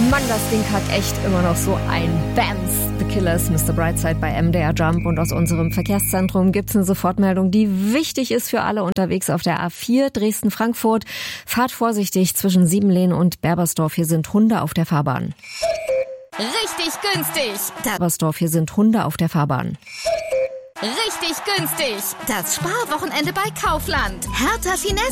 Mann, das Ding hat echt immer noch so ein Bams. The Killers, Mr. Brightside bei MDR Jump. Und aus unserem Verkehrszentrum gibt's eine Sofortmeldung, die wichtig ist für alle unterwegs auf der A4 Dresden-Frankfurt. Fahrt vorsichtig zwischen Siebenlehn und Berbersdorf. Hier sind Hunde auf der Fahrbahn. Richtig günstig. Berbersdorf, hier sind Hunde auf der Fahrbahn. Richtig günstig. Das Sparwochenende bei Kaufland. Hertha Finesse.